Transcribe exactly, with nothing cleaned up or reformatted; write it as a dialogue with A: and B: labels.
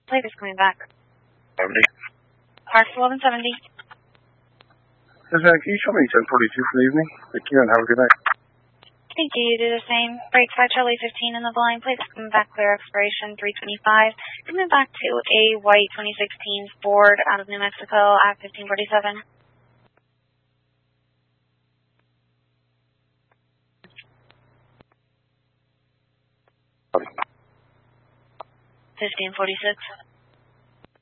A: Plate is coming back.
B: seventy.
A: Park eleven seventy.
B: Yes, uh, can you show me ten forty-two for the evening? Thank you and have a good night.
A: Thank you. You do the same. Break five Charlie fifteen in the line. Plate is coming back. Clear expiration three twenty-five. Coming back to a white twenty sixteen Ford out of New Mexico at fifteen forty-seven. fifteen forty-six.